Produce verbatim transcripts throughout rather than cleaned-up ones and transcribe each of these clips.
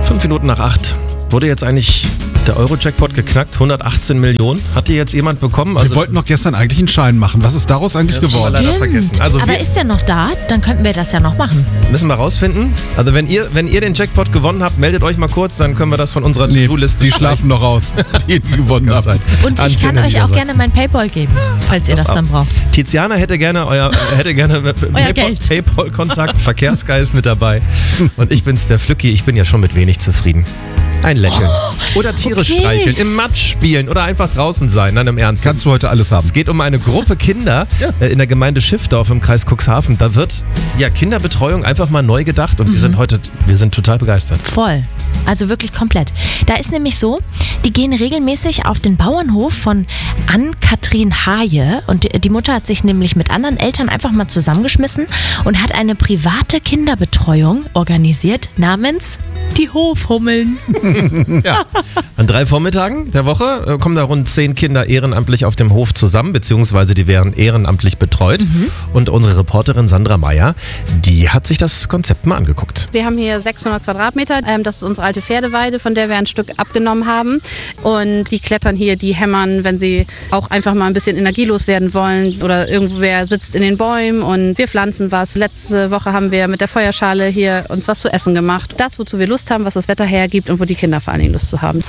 Fünf Minuten nach acht. Wurde jetzt eigentlich der Euro-Jackpot geknackt? hundertachtzehn Millionen. Hat die jetzt jemand bekommen? Also wir wollten doch gestern eigentlich einen Schein machen. Was ist daraus eigentlich das geworden? Leider vergessen. Also aber wir ist der noch da? Dann könnten wir das ja noch machen. müssen wir rausfinden. Also wenn ihr, wenn ihr den Jackpot gewonnen habt, meldet euch mal kurz, dann können wir das von unserer Nee, To-Do-Liste. die schlafen noch aus, die, die gewonnen haben. sein. Und ich kann euch auch gerne mein Paypal geben, falls ihr das, Das dann auch. braucht. Tiziana hätte gerne euer hätte gerne Paypal- Geld. Paypal-Kontakt. Verkehrsguy ist mit dabei. Und ich bin's, der Flücki. Ich bin ja schon mit wenig zufrieden. Ein Lächeln. Oder Tiere okay. streicheln, im Matsch spielen oder einfach draußen sein. Nein, im Ernst. Kannst du heute alles haben. Es geht um eine Gruppe Kinder Ja. äh, in der Gemeinde Schiffdorf im Kreis Cuxhaven. Da wird ja Kinderbetreuung einfach mal neu gedacht und wir sind heute, wir sind total begeistert. Voll. Also wirklich komplett. Da ist nämlich so, die gehen regelmäßig auf den Bauernhof von Ann-Kathrin Haje und die- die Mutter hat sich nämlich mit anderen Eltern einfach mal zusammengeschmissen und hat eine private Kinderbetreuung organisiert namens die Hofhummeln. Ja. An drei Vormittagen der Woche äh, kommen da rund zehn Kinder ehrenamtlich auf dem Hof zusammen, beziehungsweise die werden ehrenamtlich betreut. Mhm. Und unsere Reporterin Sandra Meyer, die hat sich das Konzept mal angeguckt. Wir haben hier sechshundert Quadratmeter. Ähm, das ist unsere alte Pferdeweide, von der wir ein Stück abgenommen haben. Und die klettern hier, die hämmern, wenn sie auch einfach mal ein bisschen energielos werden wollen. Oder irgendwer sitzt in den Bäumen und wir pflanzen was. Letzte Woche haben wir mit der Feuerschale hier uns was zu essen gemacht. Das, wozu wir Lust haben, was das Wetter hergibt und wo die Kinder vor allen Dingen Lust zu haben.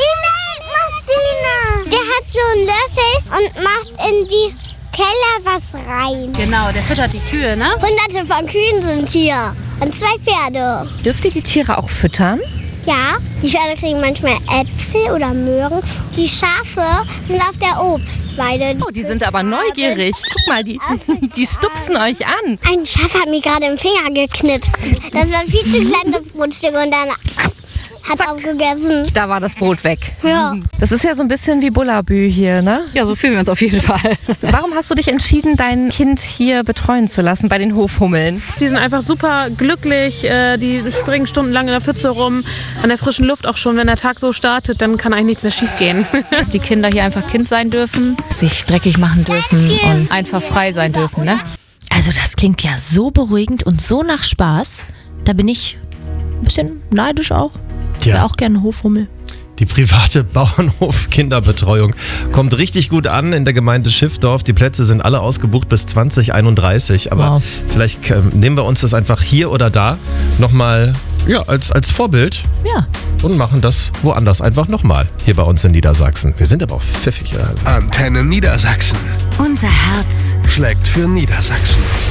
Maschine. Der hat so einen Löffel und macht in die Keller was rein. Genau, der füttert die Kühe, ne? Hunderte von Kühen sind hier und zwei Pferde. Dürft ihr die Tiere auch füttern? Ja, die Pferde kriegen manchmal Äpfel oder Möhren. Die Schafe sind auf der Obstweide. Oh, die sind aber neugierig. Guck mal, die, die stupsen euch an. Ein Schaf hat mir gerade im Finger geknipst. Das war viel zu klein, das Brotstück, und dann hat es aufgegessen. Da war das Brot weg. Ja. Das ist ja so ein bisschen wie Bullabü hier, ne? Ja, so fühlen wir uns auf jeden Fall. Warum hast du dich entschieden, dein Kind hier betreuen zu lassen bei den Hofhummeln? Die sind einfach super glücklich, äh, die springen stundenlang in der Pfütze rum, an der frischen Luft auch schon. Wenn der Tag so startet, dann kann eigentlich nichts mehr schief gehen. Dass die Kinder hier einfach Kind sein dürfen, sich dreckig machen dürfen und einfach frei sein dürfen, ne? Also das klingt ja so beruhigend und so nach Spaß. Da bin ich ein bisschen neidisch auch. Ich wäre auch gerne Hofhummel. Die private Bauernhof-Kinderbetreuung kommt richtig gut an in der Gemeinde Schiffdorf. Die Plätze sind alle ausgebucht bis zwanzig einunddreißig. Aber Wow. vielleicht äh, nehmen wir uns das einfach hier oder da nochmal ja, als, als Vorbild Ja. und machen das woanders einfach nochmal. Hier bei uns in Niedersachsen. Wir sind aber auch pfiffig. Also. Antenne Niedersachsen. Unser Herz Schlägt für Niedersachsen.